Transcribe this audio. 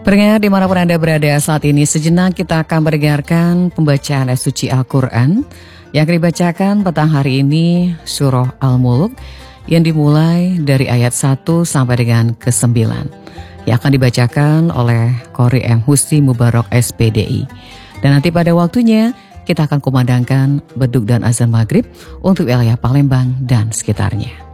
Pendengar dimanapun Anda berada saat ini, sejenak kita akan mendengarkan pembacaan ayat suci Al-Quran yang akan dibacakan petang hari ini surah Al-Mulk yang dimulai dari ayat 1 sampai dengan ke-9 yang akan dibacakan oleh Qori M. Husni Mubarak SPDI. Dan nanti pada waktunya kita akan kumandangkan beduk dan azan maghrib untuk wilayah Palembang dan sekitarnya.